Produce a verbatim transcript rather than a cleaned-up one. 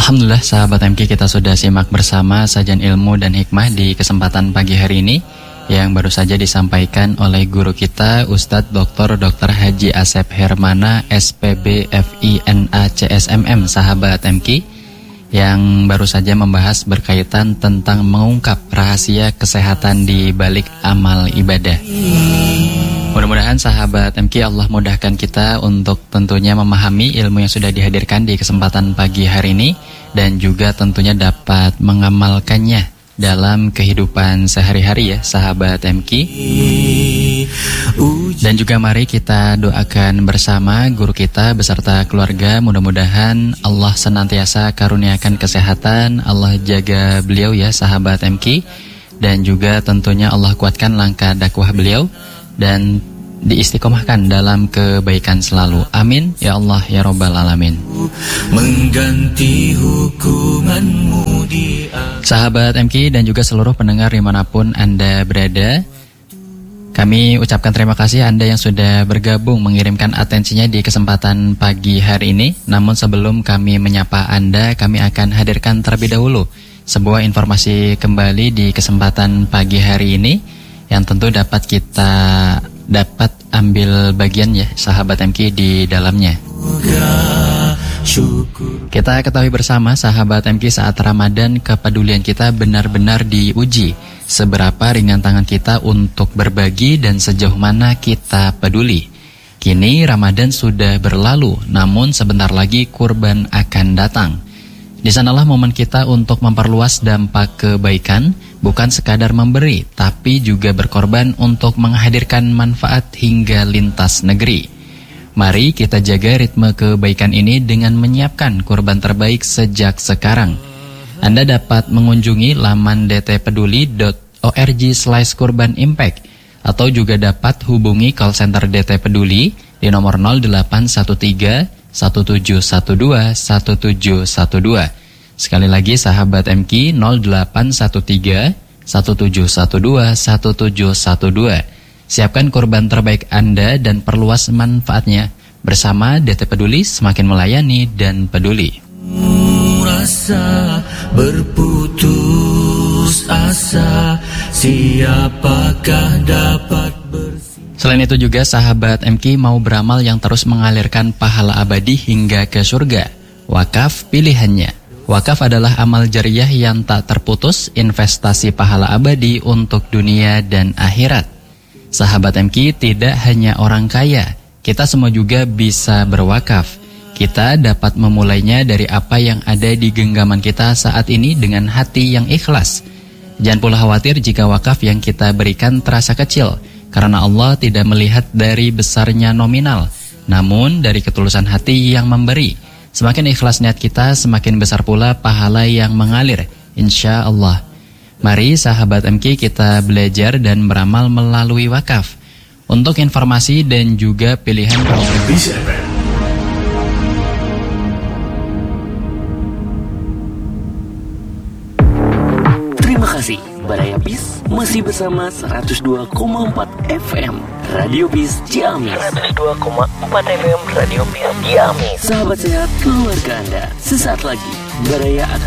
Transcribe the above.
Alhamdulillah sahabat M K, kita sudah simak bersama sajian ilmu dan hikmah di kesempatan pagi hari ini yang baru saja disampaikan oleh guru kita Ustadz Doktor Doktor Haji Asep Hermana S P B F I N A C S M M, sahabat M K, yang baru saja membahas berkaitan tentang mengungkap rahasia kesehatan di balik amal ibadah. Mudah-mudahan sahabat M K, Allah mudahkan kita untuk tentunya memahami ilmu yang sudah dihadirkan di kesempatan pagi hari ini dan juga tentunya dapat mengamalkannya dalam kehidupan sehari-hari ya sahabat M K. Dan juga mari kita doakan bersama guru kita beserta keluarga, mudah-mudahan Allah senantiasa karuniakan kesehatan, Allah jaga beliau ya sahabat M K, dan juga tentunya Allah kuatkan langkah dakwah beliau dan diistiqomahkan dalam kebaikan selalu. Amin ya Allah ya Rabbal Alamin. Mengganti hukumanmu di sahabat M K dan juga seluruh pendengar dimanapun Anda berada, kami ucapkan terima kasih Anda yang sudah bergabung mengirimkan atensinya di kesempatan pagi hari ini. Namun sebelum kami menyapa Anda, kami akan hadirkan terlebih dahulu sebuah informasi kembali di kesempatan pagi hari ini yang tentu dapat kita dapat ambil bagian ya sahabat M K di dalamnya. Kita ketahui bersama sahabat M K, saat Ramadan kepedulian kita benar-benar diuji. Seberapa ringan tangan kita untuk berbagi dan sejauh mana kita peduli. Kini Ramadan sudah berlalu, namun sebentar lagi kurban akan datang. Di sanalah momen kita untuk memperluas dampak kebaikan, bukan sekadar memberi, tapi juga berkorban untuk menghadirkan manfaat hingga lintas negeri. Mari kita jaga ritme kebaikan ini dengan menyiapkan kurban terbaik sejak sekarang. Anda dapat mengunjungi laman d t peduli dot org slash kurban impact atau juga dapat hubungi call center D T Peduli di nomor nol delapan satu tiga satu tujuh satu dua satu tujuh satu dua. Sekali lagi sahabat M K, nol delapan satu tiga satu tujuh satu dua satu tujuh satu dua. Siapkan kurban terbaik Anda dan perluas manfaatnya. Bersama D T Peduli, semakin melayani dan peduli. Rasa berputus asa, siapakah dapat bersih. Selain itu juga sahabat M K mau beramal yang terus mengalirkan pahala abadi hingga ke surga. Wakaf pilihannya. Wakaf adalah amal jariyah yang tak terputus, investasi pahala abadi untuk dunia dan akhirat. Sahabat M K, tidak hanya orang kaya, kita semua juga bisa berwakaf. Kita dapat memulainya dari apa yang ada di genggaman kita saat ini dengan hati yang ikhlas. Jangan pula khawatir jika wakaf yang kita berikan terasa kecil, karena Allah tidak melihat dari besarnya nominal, namun dari ketulusan hati yang memberi. Semakin ikhlas niat kita, semakin besar pula pahala yang mengalir, insya Allah. Mari sahabat M K, kita belajar dan beramal melalui wakaf. Untuk informasi dan juga pilihan Terima kasih, Baraya Bis masih bersama seratus dua koma empat F M Radio Bis Ciamis. seratus dua koma empat F M Radio Bis Ciamis. Sahabat sehat keluarga Anda, sesaat lagi Baraya akan